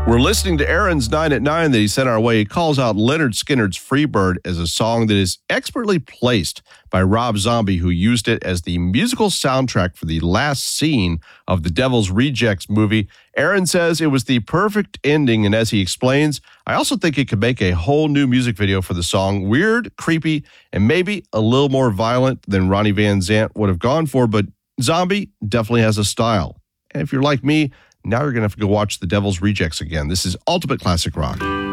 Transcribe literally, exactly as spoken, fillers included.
We're listening to Aaron's nine at nine that he sent our way. He calls out Leonard Skinner's Freebird as a song that is expertly placed by Rob Zombie, who used it as the musical soundtrack for the last scene of the Devil's Rejects movie. Aaron says it was the perfect ending, and as he explains, I also think it could make a whole new music video for the song. Weird, creepy, and maybe a little more violent than Ronnie Van Zant would have gone for, but Zombie definitely has a style. And if you're like me, now you're going to have to go watch The Devil's Rejects again. This is Ultimate Classic Rock.